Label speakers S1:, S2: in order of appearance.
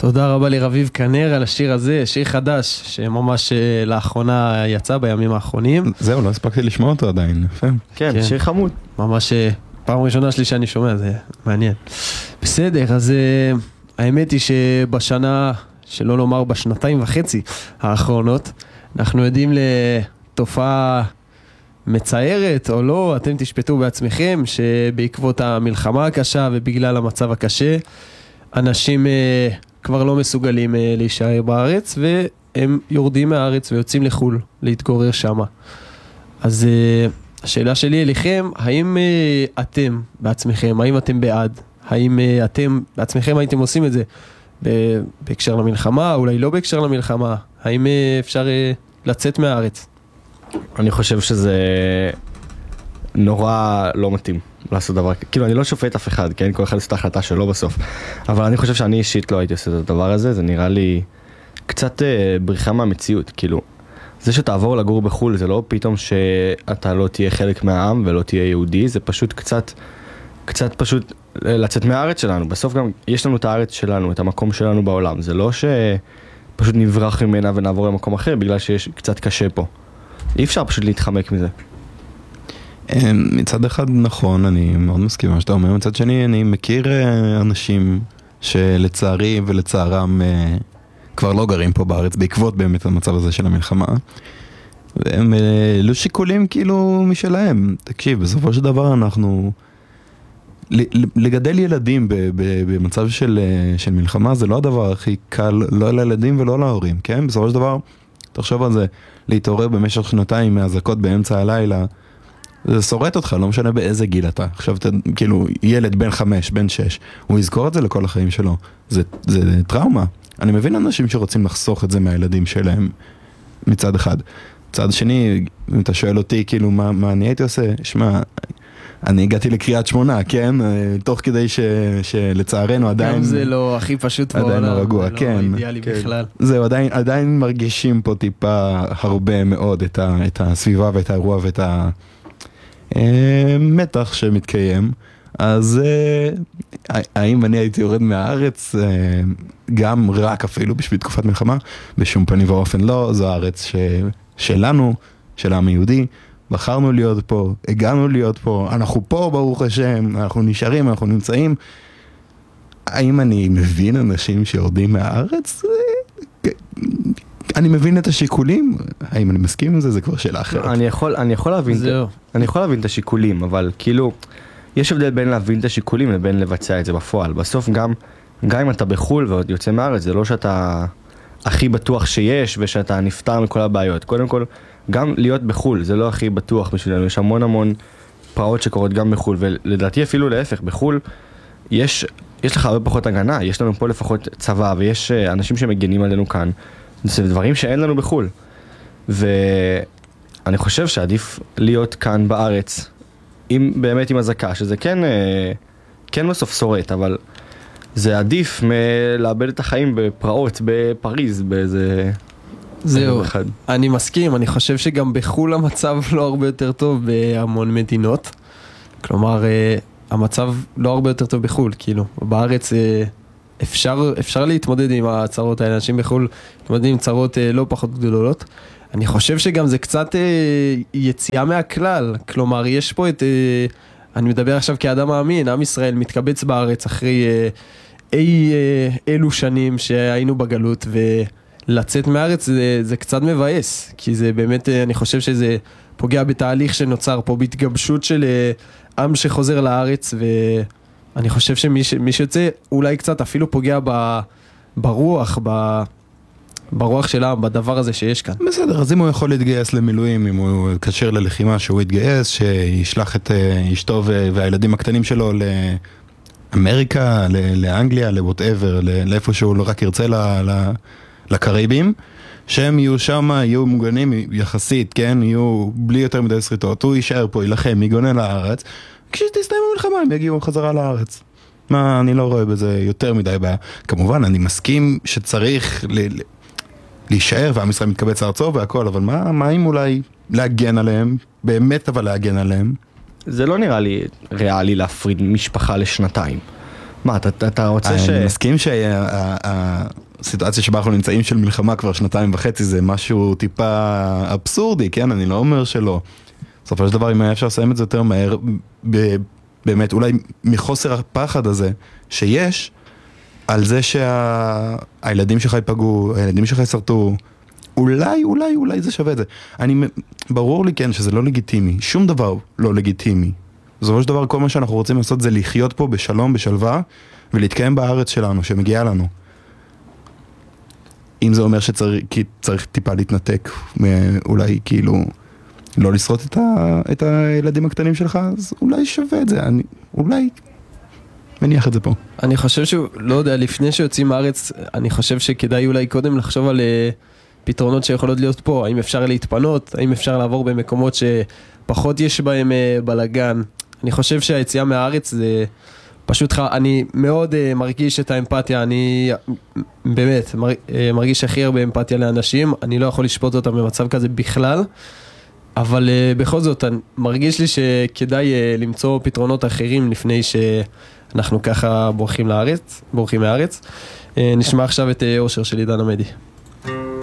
S1: תודה רבה לרביב כנר על השיר הזה, שיר חדש שממש לאחרונה יצא בימים האחרונים.
S2: זהו, לא הספקתי לשמוע אותו עדיין.
S3: כן, שיר חמוד.
S1: ממש פעם ראשונה שלי שאני שומע, זה מעניין. בסדר, אז האמת היא שבשנה, שלא לומר בשנתיים וחצי האחרונות, אנחנו יודעים לתופעה מצערת או לא, אתם תשפטו בעצמכם, שבעקבות המלחמה הקשה ובגלל המצב הקשה, אנשים כבר לא מסוגלים להישאר בארץ, והם יורדים מהארץ ויוצאים לחול, להתגורר שמה. אז השאלה שלי אליכם, האם אתם בעצמכם, האם אתם בעד? האם אתם בעצמכם הייתם עושים את זה בהקשר למלחמה, אולי לא בהקשר למלחמה? האם אפשר לצאת מהארץ?
S3: אני חושב שזה נורא לא מתאים לעשות דבר, כאילו אני לא שופט אף אחד, כן? כל אחד עושה את ההחלטה שלו בסוף, אבל אני חושב שאני אישית לא הייתי עושה את הדבר הזה, זה נראה לי קצת בריחה מהמציאות, כאילו זה שתעבור לגור בחול זה לא פתאום שאתה לא תהיה חלק מהעם ולא תהיה יהודי, זה פשוט קצת פשוט לצאת מהארץ שלנו, בסוף גם יש לנו את הארץ שלנו, את המקום שלנו בעולם, זה לא שפשוט נברח ממנה ונעבור למקום אחר בגלל שיש קצת קשה פה, אי אפשר פשוט להתחמק מזה.
S2: מצד אחד נכון, אני מאוד מסכים מה שאתה אומר, מצד שני אני מכיר אנשים שלצערי ולצערם כבר לא גרים פה בארץ בעקבות באמת המצב הזה של המלחמה, והם לא שיקולים כאילו משלהם. תקשיב, בסופו של דבר אנחנו לגדל ילדים במצב של מלחמה זה לא הדבר הכי קל, לא לילדים ולא להורים, כן? בסופו של דבר תחשוב על זה, להתעורר במשך שנתיים מהזקות באמצע הלילה, זה שורט אותך, לא משנה באיזה גיל אתה. עכשיו, כאילו, ילד בן 5, בן 6, הוא יזכור את זה לכל החיים שלו. זה טראומה. אני מבין אנשים שרוצים לחסוך את זה מהילדים שלהם מצד אחד. מצד שני, אם אתה שואל אותי, כאילו, מה אני הייתי עושה? שמע, אני הגעתי לקריית שמונה, כן? תוך כדי שלצערנו עדיין...
S1: גם זה לא הכי פשוט בעולם.
S2: עדיין לא רגוע, כן.
S1: לא אידיאלי בכלל.
S2: זהו, עדיין מרגישים פה טיפה הרבה מאוד את הסביבה ואת האירוע ואת המתח שמתקיים. אז האם אני הייתי יורד מהארץ, גם רק אפילו בשביל תקופת מלחמה? בשום פנים ואופן לא, זו הארץ שלנו, של העם היהודי. בחרנו להיות פה, הגענו להיות פה, אנחנו פה ברוך השם, אנחנו נשארים, אנחנו נמצאים. האם אני מבין אנשים שיורדים מהארץ? אני מבין את השיקולים, האם אני מסכים עם זה? זה כבר שאלה אחרת.
S3: אני יכול להבין את השיקולים, אבל כאילו, יש הבדל בין להבין את השיקולים לבין לבצע את זה בפועל. בסוף גם אם אתה בחול ועוד יוצא מהארץ, זה לא שאתה הכי בטוח שיש ושאתה נפטר מכל הבעיות. קודם כל, גם להיות בחול, זה לא הכי בטוח בשבילנו, יש המון פרעות שקורות גם בחול, ולדעתי אפילו להפך, בחול יש לך הרבה פחות הגנה, יש לנו פה לפחות צבא, ויש אנשים שמגנים עלינו כאן, זה דברים שאין לנו בחול, ואני חושב שעדיף להיות כאן בארץ, באמת עם הזקה, שזה כן בסוף שורט, אבל זה עדיף מלאבד את החיים בפרעות בפריז, באיזה...
S1: זהו, אני מסכים, אני חושב שגם בחול המצב לא הרבה יותר טוב בהמון מדינות, כלומר המצב לא הרבה יותר טוב בחול, כאילו בארץ אפשר להתמודד עם הצרות האלה, אנשים בחול מתמודדים עם צרות לא פחות גדולות, אני חושב שגם זה קצת יציאה מהכלל, כלומר יש פה אני מדבר עכשיו כאדם מאמין, עם ישראל מתקבץ בארץ אחרי אילו שנים שהיינו בגלות לצאת מארץ זה קצת מבאס, כי זה באמת, אני חושב שזה פוגע בתהליך שנוצר פה, בהתגבשות של עם שחוזר לארץ, ואני חושב שמי שיוצא אולי קצת אפילו פוגע ברוח של העם, בדבר הזה שיש כאן.
S2: בסדר, אז אם הוא יכול להתגייס למילואים, אם הוא קשר ללחימה שהוא יתגייס, שישלח את אשתו והילדים הקטנים שלו לאמריקה, לאנגליה, לבוטאבר, לאיפה שהוא רק ירצה לקריבים, שהם יהיו שם, יהיו מוגנים יחסית, כן? יהיו בלי יותר מדי שריטות, הוא יישאר פה, ילחם, יגונן לארץ, כשתסתיים המלחמה הם יגיעו חזרה לארץ. מה, אני לא רואה בזה יותר מדי בעיה. כמובן, אני מסכים שצריך להישאר, ועם ישראל מתקבץ לארצו והכל, אבל מה אם אולי להגן עליהם, באמת אבל להגן עליהם?
S3: זה לא נראה לי ריאלי להפריד משפחה לשנתיים. מה, אתה רוצה
S2: אני מסכים שהסיטואציה שבה אנחנו נמצאים של מלחמה כבר 2.5 זה משהו טיפה אבסורדי, כן? אני לא אומר שלא. בסופו של דבר, אם היה אפשר לסיים את זה יותר מהר, באמת, אולי מחוסר הפחד הזה שיש, על זה שהילדים שלך ייפגעו, הילדים שלך יסרטו, אולי זה שווה את זה. ברור לי כן שזה לא לגיטימי, שום דבר לא לגיטימי. בסופו של דבר, כל מה שאנחנו רוצים לעשות זה לחיות פה בשלום, בשלווה, ולהתקיים בארץ שלנו, שמגיעה לנו. אם זה אומר שצריך טיפה להתנתק, אולי כאילו לא לשרוט את הילדים הקטנים שלך, אז אולי שווה את זה, אולי מניח את זה פה.
S1: אני חושב שהוא, לא יודע, לפני שיוצאים מארץ, אני חושב שכדאי אולי קודם לחשוב על פתרונות שיכולות להיות פה, האם אפשר להתפנות, האם אפשר לעבור במקומות שפחות יש בהם בלגן. אני חושב שהיציאה מהארץ זה פשוט, אני מאוד מרגיש את האמפתיה, אני באמת מרגיש הכי הרבה אמפתיה לאנשים, אני לא יכול לשפוט אותם במצב כזה בכלל, אבל בכל זאת, מרגיש לי שכדאי למצוא פתרונות אחרים לפני שאנחנו ככה בורחים מהארץ. נשמע עכשיו את אושר של עידן עמדי.